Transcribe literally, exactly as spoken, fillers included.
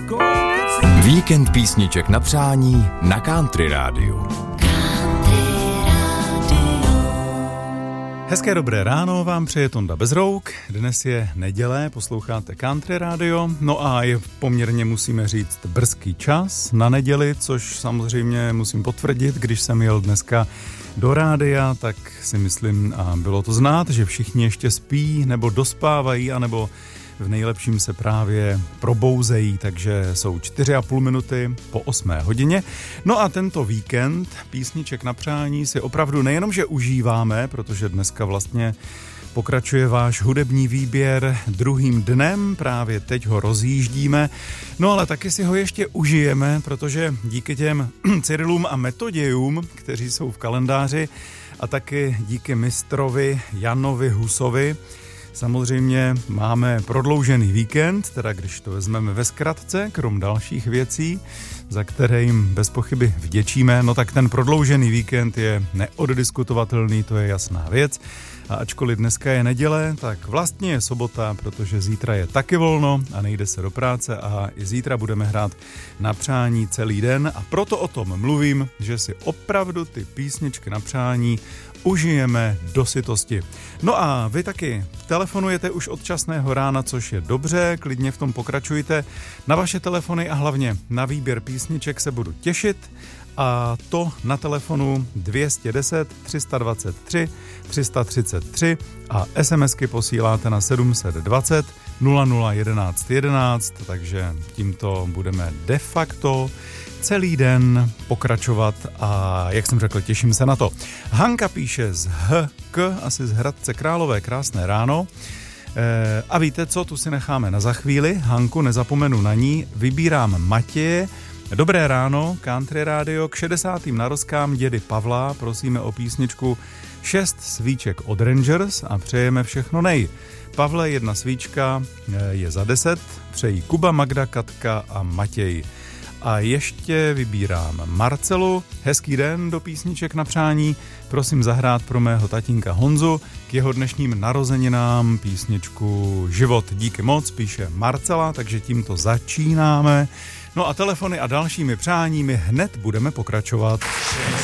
Víkend písniček na přání na Country Rádiu. Hezké dobré ráno vám přeje Tonda Bezrouk. Dnes je neděle, posloucháte Country Radio. No a je poměrně, musíme říct, brzký čas na neděli, což samozřejmě musím potvrdit, když jsem jel dneska do rádia, tak si myslím, a bylo to znát, že všichni ještě spí nebo dospávají, anebo v nejlepším se právě probouzejí, takže jsou čtyři a půl minuty po osmé hodině. No a tento víkend písniček na přání si opravdu nejenom, že užíváme, protože dneska vlastně pokračuje váš hudební výběr druhým dnem, právě teď ho rozjíždíme, no ale taky si ho ještě užijeme, protože díky těm Cyrilům a Metodějům, kteří jsou v kalendáři, a taky díky mistrovi Janovi Husovi, samozřejmě máme prodloužený víkend, teda když to vezmeme ve zkratce, krom dalších věcí, za které jim bez pochyby vděčíme, no tak ten prodloužený víkend je neoddiskutovatelný, to je jasná věc. A ačkoliv dneska je neděle, tak vlastně je sobota, protože zítra je taky volno a nejde se do práce a i zítra budeme hrát na přání celý den a proto o tom mluvím, že si opravdu ty písničky na přání užijeme do sytosti. No a vy taky telefonujete už od časného rána, což je dobře, klidně v tom pokračujte. Na vaše telefony a hlavně na výběr písniček se budu těšit. A to na telefonu dvě stě deset, tři sta dvacet tři, tři sta třicet tři a SMSky posíláte na sedm set dvacet, nula nula jedenáct jedenáct, takže tímto budeme de facto celý den pokračovat a jak jsem řekl, těším se na to. Hanka píše z H K, asi z Hradce Králové, krásné ráno. E, a víte co, tu si necháme na za chvíli, Hanku, nezapomenu na ní, vybírám Matěje. Dobré ráno, Country Radio, k šedesátým narozkám dědy Pavla prosíme o písničku Šest svíček od Rangers a přejeme všechno nej. Pavle, jedna svíčka je za deset, přejí Kuba, Magda, Katka a Matěj. A ještě vybírám Marcelu, hezký den do písniček na přání, prosím zahrát pro mého tatínka Honzu k jeho dnešním narozeninám písničku Život. Díky moc, píše Marcela, takže tímto začínáme. No a telefony a dalšími přáními hned budeme pokračovat.